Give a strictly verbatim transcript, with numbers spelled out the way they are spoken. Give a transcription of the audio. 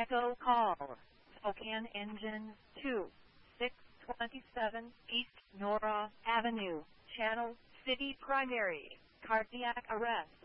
Echo call. Spokane Engine two six twenty-seven East Nora Avenue. Channel City Primary. Cardiac arrest.